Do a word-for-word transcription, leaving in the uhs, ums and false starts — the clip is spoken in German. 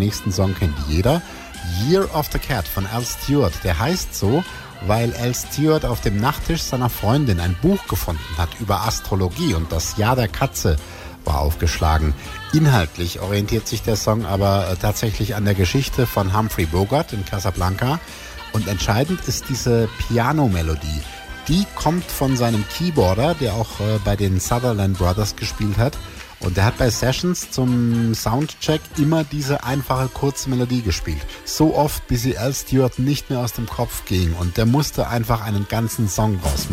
nächsten Song kennt jeder. Year of the Cat von Al Stewart. Der heißt so, weil Al Stewart auf dem Nachttisch seiner Freundin ein Buch gefunden hat über Astrologie und das Jahr der Katze war aufgeschlagen. Inhaltlich orientiert sich der Song aber tatsächlich an der Geschichte von Humphrey Bogart in Casablanca und entscheidend ist diese Piano-Melodie. Die kommt von seinem Keyboarder, der auch bei den Sutherland Brothers gespielt hat. Und der hat bei Sessions zum Soundcheck immer diese einfache kurze Melodie gespielt. So oft, bis sie Al Stewart nicht mehr aus dem Kopf ging. Und der musste einfach einen ganzen Song draus machen.